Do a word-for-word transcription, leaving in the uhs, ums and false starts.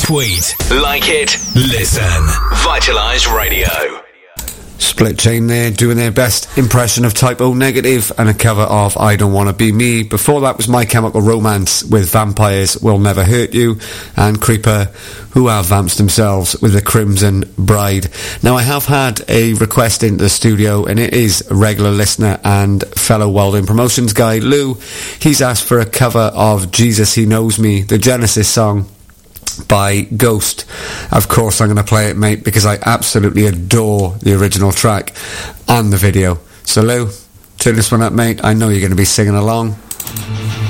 Tweet, like it, listen. Vitalise Radio. Split Chain there, doing their best impression of Type O Negative and a cover of I Don't Wanna Be Me. Before that was My Chemical Romance with Vampires Will Never Hurt You, and Creeper, who are vamps themselves, with The Crimson Bride. Now, I have had a request into the studio, and it is a regular listener and fellow Weldon Promotions guy, Lou. He's asked for a cover of Jesus He Knows Me, the Genesis song by Ghost. Of course I'm going to play it, mate, because I absolutely adore the original track and the video. So Lou, turn this one up, mate. I know you're going to be singing along.